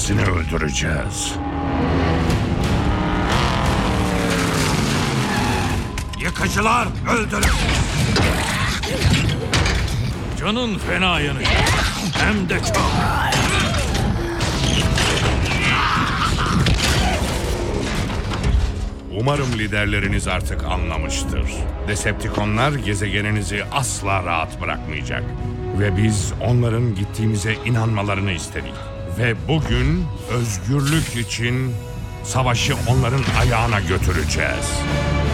hepsini öldüreceğiz. Yıkıcılar öldürün. Canın fena yanıyor. Hem de çok. Umarım liderleriniz artık anlamıştır. Decepticonlar gezegeninizi asla rahat bırakmayacak. Ve biz onların gittiğimize inanmalarını istedik. Ve bugün özgürlük için savaşı onların ayağına götüreceğiz.